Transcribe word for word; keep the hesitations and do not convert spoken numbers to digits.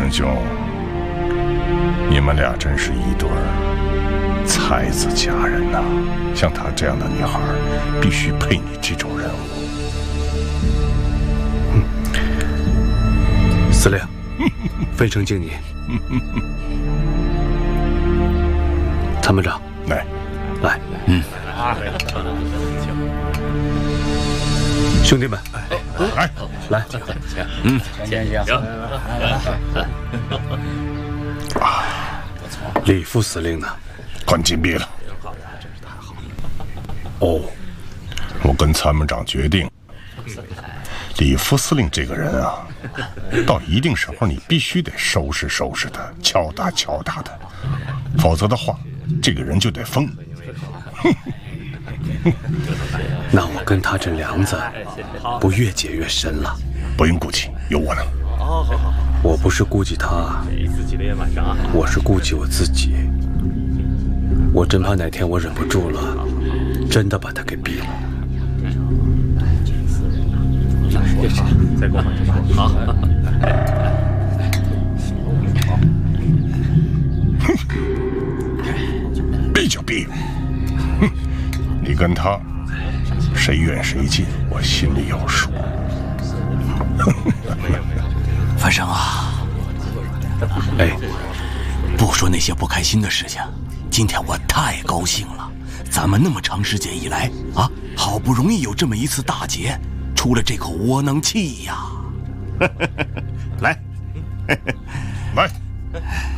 生兄，你们俩真是一对儿才子佳人呐！像她这样的女孩，必须配你这种人物。 嗯、司令，分生敬你。参谋长， 来， 来，嗯，兄弟们， 来， 来， 嗯，先行， 啊，李副司令呢？ 关禁闭了。 哦， 我跟参谋长决定，李副司令这个人啊，到一定时候你必须得收拾收拾他，敲打敲打他，否则的话，这个人就得疯。 那我跟他这梁子不越结越深了？ 不用顾忌，有我呢。 我不是顾忌他，我是顾忌我自己。我真怕哪天我忍不住了，真的把他给毙了。 再给我们说好。 毙就毙，哼！你跟他谁远谁近，我心里有数。 范生啊， 哎， 不说那些不开心的事情，今天我太高兴了。咱们那么长时间以来啊，好不容易有这么一次大捷，出了这口窝囊气呀！ 来，来。